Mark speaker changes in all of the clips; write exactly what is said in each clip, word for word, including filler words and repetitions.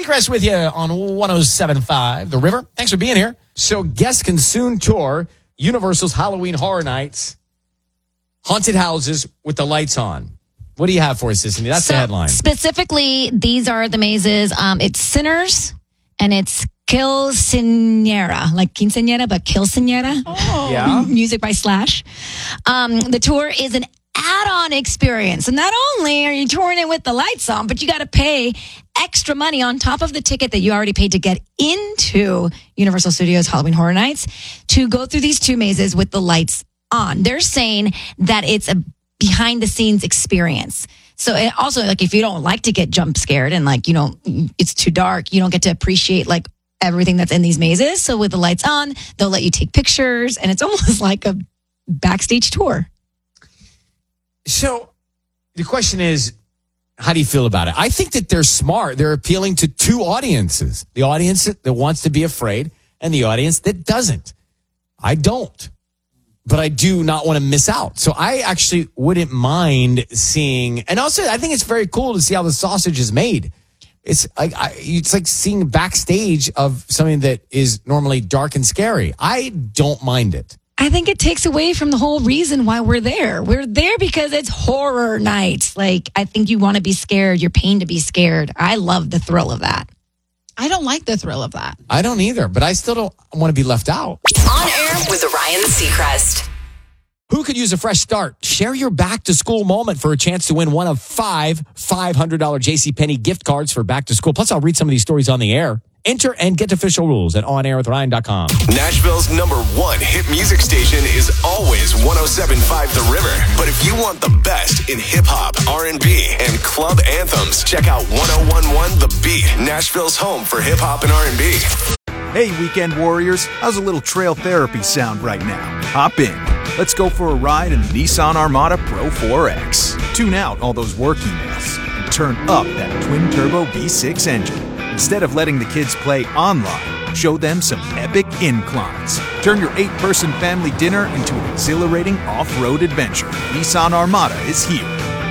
Speaker 1: Seacrest with you on one oh seven point five The River. Thanks for being here. So guests can soon tour Universal's Halloween Horror Nights, haunted houses with the lights on. What do you have for us, Sissany? That's
Speaker 2: so
Speaker 1: the headline.
Speaker 2: Specifically, these are the mazes. Um, it's Sinners and it's Quinceañera, like Quinceañera, but Quinceañera.
Speaker 1: Oh. Yeah.
Speaker 2: Music by Slash. Um, the tour is an add-on experience. So not only are you touring it with the lights on, but you got to pay extra money on top of the ticket that you already paid to get into Universal Studios Halloween Horror Nights to go through these two mazes with the lights on. They're saying that it's a behind-the-scenes experience. So it also, like, if you don't like to get jump scared and, like, you know, it's too dark, you don't get to appreciate, like, everything that's in these mazes. So with the lights on, they'll let you take pictures, and it's almost like a backstage tour.
Speaker 1: So the question is, how do you feel about it? I think that they're smart. They're appealing to two audiences. The audience that wants to be afraid and the audience that doesn't. I don't. But I do not want to miss out. So I actually wouldn't mind seeing, and also I think it's very cool to see how the sausage is made. It's like I, it's like seeing backstage of something that is normally dark and scary. I don't mind it.
Speaker 2: I think it takes away from the whole reason why we're there. We're there because it's horror nights. Like, I think you want to be scared. You're paying to be scared. I love the thrill of that.
Speaker 3: I don't like the thrill of that.
Speaker 1: I don't either, but I still don't want to be left out.
Speaker 4: On air with Ryan Seacrest.
Speaker 1: Who could use a fresh start? Share your back-to-school moment for a chance to win one of five five hundred dollars JCPenney gift cards for back to school. Plus, I'll read some of these stories on the air. Enter and get official rules at on air with ryan dot com.
Speaker 5: Nashville's number one hit music station is always one oh seven point five The River. But if you want the best in hip-hop, R and B, and club anthems, check out one oh one point one The Beat, Nashville's home for hip-hop and R and B.
Speaker 6: Hey, Weekend Warriors, how's a little trail therapy sound right now? Hop in. Let's go for a ride in the Nissan Armada Pro four X. Tune out all those work emails and turn up that twin-turbo V six engine. Instead of letting the kids play online, show them some epic inclines. Turn your eight-person family dinner into an exhilarating off-road adventure. Nissan Armada is here.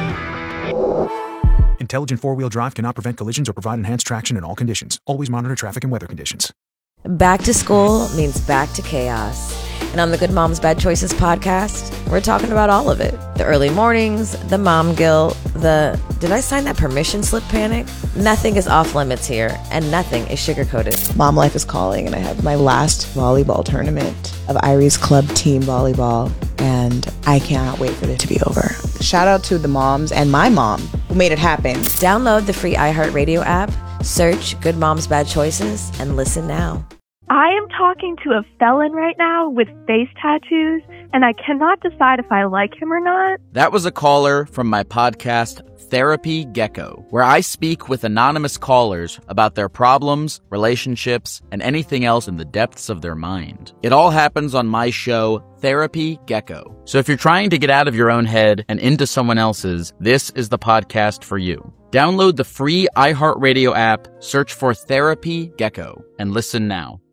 Speaker 6: Intelligent four-wheel drive cannot prevent collisions or provide enhanced traction in all conditions. Always monitor traffic and weather conditions.
Speaker 7: Back to school means back to chaos. And on the Good Moms Bad Choices podcast, we're talking about all of it. The early mornings, the mom guilt, the did I sign that permission slip panic? Nothing is off limits here, and nothing is sugar-coated.
Speaker 8: Mom life is calling, and I have my last volleyball tournament of Irie's Club Team Volleyball, and I cannot wait for it to be over. Shout out to the moms and my mom who made it happen.
Speaker 7: Download the free iHeartRadio app, search Good Moms Bad Choices, and listen now.
Speaker 9: I am talking to a felon right now with face tattoos, and I cannot decide if I like him or not.
Speaker 10: That was a caller from my podcast, Therapy Gecko, where I speak with anonymous callers about their problems, relationships, and anything else in the depths of their mind. It all happens on my show, Therapy Gecko. So if you're trying to get out of your own head and into someone else's, this is the podcast for you. Download the free iHeartRadio app, search for Therapy Gecko, and listen now.